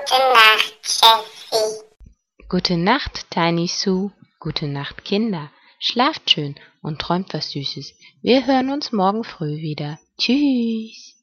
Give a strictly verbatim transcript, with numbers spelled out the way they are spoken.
Gute Nacht, Jessie. Gute Nacht, Tiny Sue. Gute Nacht, Kinder. Schlaft schön und träumt was Süßes. Wir hören uns morgen früh wieder. Tschüss.